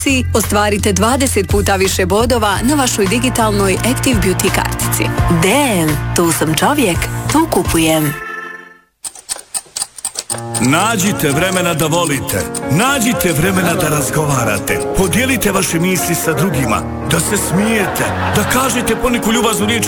ostvarite 20 puta više bodova na vašoj digitalnoj Active Beauty kartici. Dan, tu sam čovjek, tu kupujem. Nađite vremena da volite. Nađite vremena da razgovarate. Podijelite vaše misli sa drugima. Da se smijete. Da kažete poneku ljubaznu riječ